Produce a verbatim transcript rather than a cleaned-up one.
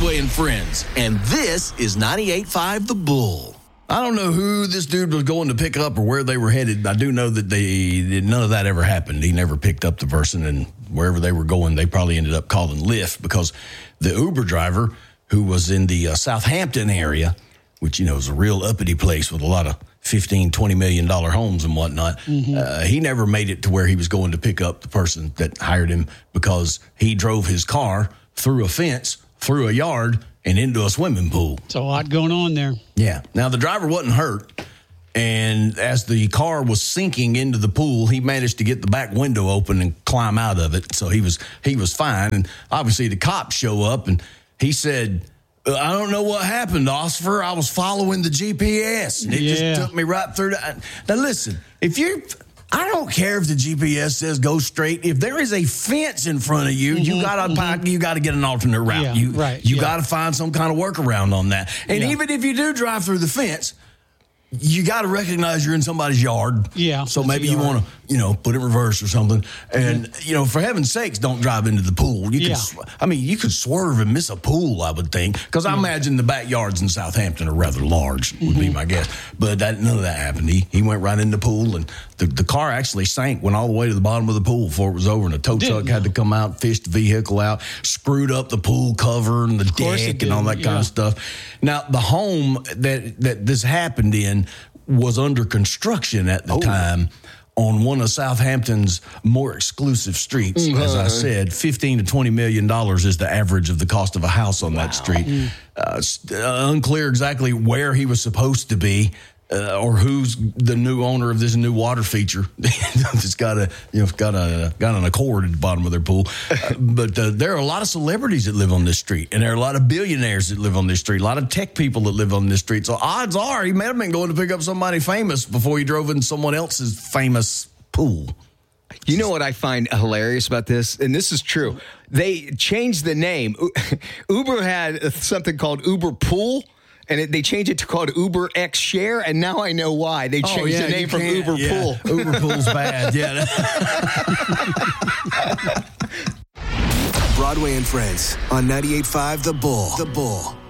Broadway and Friends, and this is ninety-eight point five The Bull. I don't know who this dude was going to pick up or where they were headed. I do know that they none of that ever happened. He never picked up the person, and wherever they were going, they probably ended up calling Lyft because the Uber driver who was in the uh, Southampton area, which, you know, is a real uppity place with a lot of fifteen, twenty million dollars homes and whatnot, mm-hmm. uh, he never made it to where he was going to pick up the person that hired him because he drove his car through a fence, through a yard, and into a swimming pool. It's a lot going on there. Yeah. Now, the driver wasn't hurt, and as the car was sinking into the pool, he managed to get the back window open and climb out of it, so he was he was fine. And obviously, the cops show up, and he said, I don't know what happened, Oscar. I was following the G P S, and it yeah. just took me right through the... Now, listen, if you're... I don't care if the G P S says go straight. If there is a fence in front of you, mm-hmm, you gotta mm-hmm. you gotta get an alternate route. Yeah, you right, you yeah. gotta find some kind of workaround on that. And yeah. even if you do drive through the fence, you got to recognize you're in somebody's yard. Yeah. So maybe you want to, you know, put it in reverse or something. And, mm-hmm. you know, for heaven's sakes, don't drive into the pool. You yeah. can, sw- I mean, you could swerve and miss a pool, I would think. Because yeah. I imagine the backyards in Southampton are rather large, would mm-hmm. be my guess. But that, none of that happened. He, he went right in the pool, and the, the car actually sank, went all the way to the bottom of the pool before it was over. And a tow truck had to come out, fish the vehicle out, screwed up the pool cover and the deck and all that yeah. kind of stuff. Now, the home that, that this happened in was under construction at the oh. time on one of Southampton's more exclusive streets. Mm-hmm. As I said, fifteen to twenty million dollars is the average of the cost of a house on wow. that street. Mm. Uh, it's uh, unclear exactly where he was supposed to be. Uh, or who's the new owner of this new water feature? It's got a, you know, got a got an Accord at the bottom of their pool. Uh, but uh, there are a lot of celebrities that live on this street, and there are a lot of billionaires that live on this street, a lot of tech people that live on this street. So odds are he may have been going to pick up somebody famous before he drove in someone else's famous pool. You know what I find hilarious about this? And this is true. They changed the name. Uber had something called Uber Pool. And it, they changed it to called Uber X Share, and now I know why. They changed oh, yeah, the name from Uber yeah. Pool. Uber Pool's bad, yeah. Broadway and Friends on ninety-eight point five The Bull. The Bull.